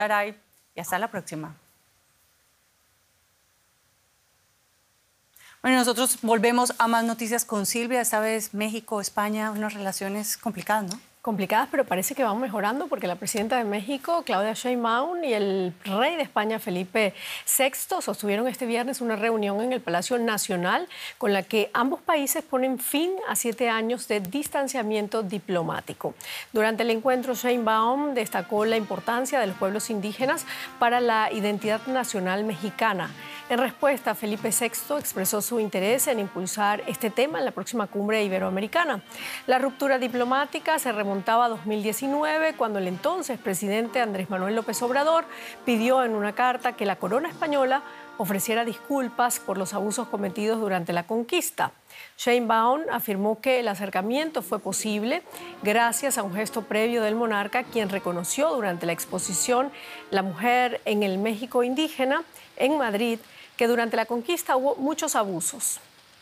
Aray, y hasta la próxima. Bueno, nosotros volvemos a más noticias con Silvia, esta vez México, España, unas relaciones complicadas, ¿no? Complicadas, pero parece que van mejorando porque la presidenta de México, Claudia Sheinbaum, y el rey de España, Felipe VI, sostuvieron este viernes una reunión en el Palacio Nacional con la que ambos países ponen fin a 7 años de distanciamiento diplomático. Durante el encuentro, Sheinbaum destacó la importancia de los pueblos indígenas para la identidad nacional mexicana. En respuesta, Felipe VI expresó su interés en impulsar este tema en la próxima cumbre iberoamericana. La ruptura diplomática se remontaba a 2019, cuando el entonces presidente Andrés Manuel López Obrador pidió en una carta que la corona española ofreciera disculpas por los abusos cometidos durante la conquista. Sheinbaum afirmó que el acercamiento fue posible gracias a un gesto previo del monarca, quien reconoció durante la exposición La mujer en el México indígena en Madrid que durante la conquista hubo muchos abusos.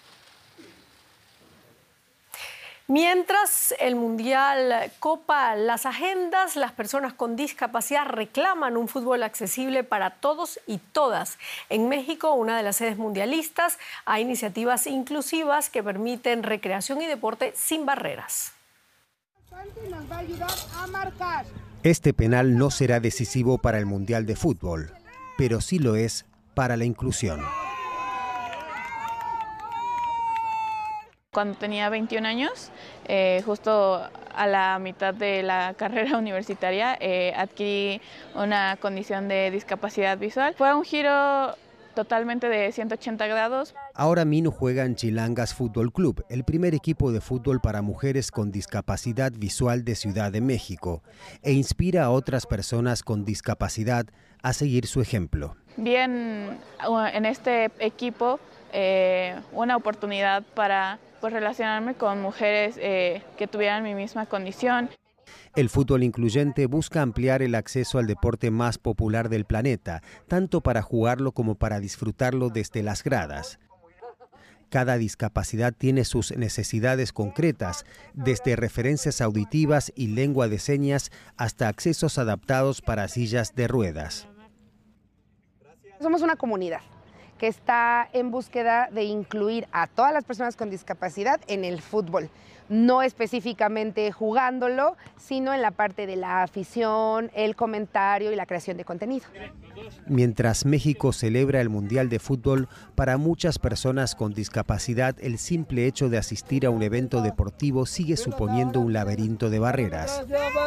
Mientras el Mundial copa las agendas, las personas con discapacidad reclaman un fútbol accesible para todos y todas. En México, una de las sedes mundialistas, hay iniciativas inclusivas que permiten recreación y deporte sin barreras. Este penal no será decisivo para el Mundial de Fútbol, pero sí lo es para la inclusión. Cuando tenía 21 años, justo a la mitad de la carrera universitaria, adquirí una condición de discapacidad visual. Fue un giro totalmente de 180 grados. Ahora Minu juega en Chilangas Fútbol Club, el primer equipo de fútbol para mujeres con discapacidad visual de Ciudad de México, e inspira a otras personas con discapacidad a seguir su ejemplo. Vi en este equipo una oportunidad para relacionarme con mujeres que tuvieran mi misma condición. El fútbol incluyente busca ampliar el acceso al deporte más popular del planeta, tanto para jugarlo como para disfrutarlo desde las gradas. Cada discapacidad tiene sus necesidades concretas, desde referencias auditivas y lengua de señas hasta accesos adaptados para sillas de ruedas. Somos una comunidad que está en búsqueda de incluir a todas las personas con discapacidad en el fútbol, no específicamente jugándolo, sino en la parte de la afición, el comentario y la creación de contenido. Mientras México celebra el Mundial de Fútbol, para muchas personas con discapacidad el simple hecho de asistir a un evento deportivo sigue suponiendo un laberinto de barreras.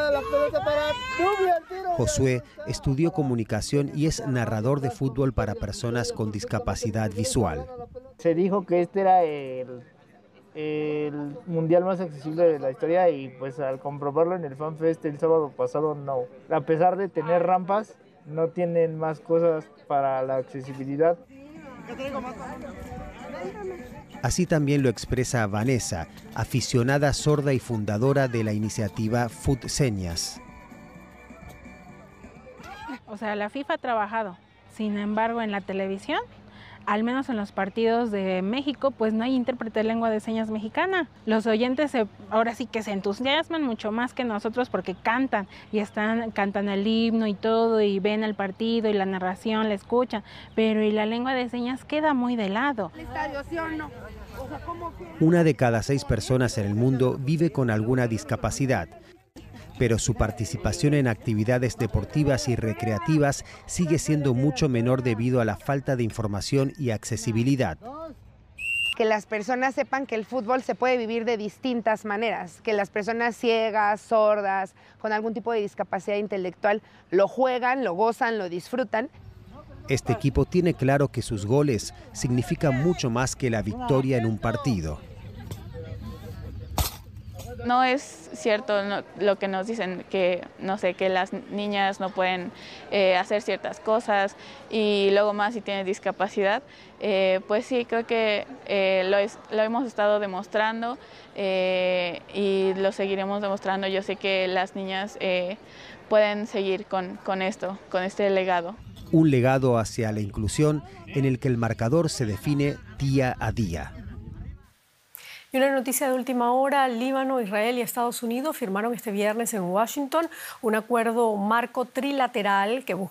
Josué estudió comunicación y es narrador de fútbol para personas con discapacidad visual. Se dijo que este era el mundial más accesible de la historia y pues al comprobarlo en el FanFest el sábado pasado no. A pesar de tener rampas, no tienen más cosas para la accesibilidad. Así también lo expresa Vanessa, aficionada sorda y fundadora de la iniciativa FutSeñas. O sea, la FIFA ha trabajado, sin embargo en la televisión, al menos en los partidos de México, pues no hay intérprete de lengua de señas mexicana. Los oyentes ahora sí que se entusiasman mucho más que nosotros porque cantan y cantan el himno y todo y ven el partido y la narración, la escuchan, pero y la lengua de señas queda muy de lado. Una de cada 6 personas en el mundo vive con alguna discapacidad, pero su participación en actividades deportivas y recreativas sigue siendo mucho menor debido a la falta de información y accesibilidad. Que las personas sepan que el fútbol se puede vivir de distintas maneras, que las personas ciegas, sordas, con algún tipo de discapacidad intelectual lo juegan, lo gozan, lo disfrutan. Este equipo tiene claro que sus goles significan mucho más que la victoria en un partido. No es cierto lo que nos dicen, que no sé, que las niñas no pueden hacer ciertas cosas y luego más si tienen discapacidad. Pues sí, creo que lo hemos estado demostrando y lo seguiremos demostrando. Yo sé que las niñas pueden seguir con esto, con este legado. Un legado hacia la inclusión en el que el marcador se define día a día. Y una noticia de última hora: Líbano, Israel y Estados Unidos firmaron este viernes en Washington un acuerdo marco trilateral que busca